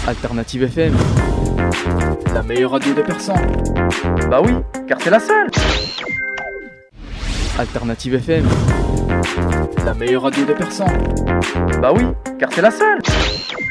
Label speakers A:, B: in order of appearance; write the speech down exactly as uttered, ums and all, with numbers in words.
A: Alternative F M, la meilleure radio des Persans.
B: Bah oui, car c'est la seule.
A: Alternative F M, la meilleure radio des Persans.
B: Bah oui, car c'est la seule.